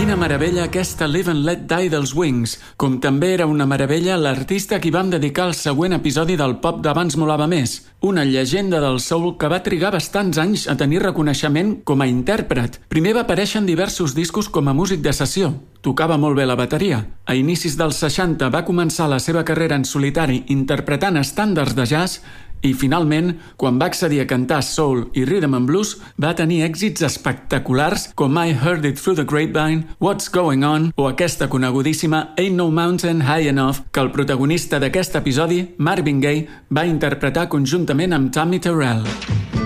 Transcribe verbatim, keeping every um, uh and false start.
Quina meravella aquesta Live and Let Die dels Wings, com també era una meravella l'artista a qui vam dedicar el següent episodi del Pop d'Abans Molava Més, una llegenda del soul que va trigar bastants anys a tenir reconeixement com a intèrpret. Primer va aparèixer en diversos discos com a músic de sessió. Tocava molt bé la bateria. A inicis dels seixanta va començar la seva carrera en solitari interpretant estàndards de jazz i, finalment, quan va accedir a cantar soul i rhythm and blues, va tenir èxits espectaculars com I Heard It Through the Grapevine, What's Going On o aquesta conegudíssima Ain't No Mountain High Enough que el protagonista d'aquest episodi, Marvin Gaye, va interpretar conjuntament amb Tammy Terrell.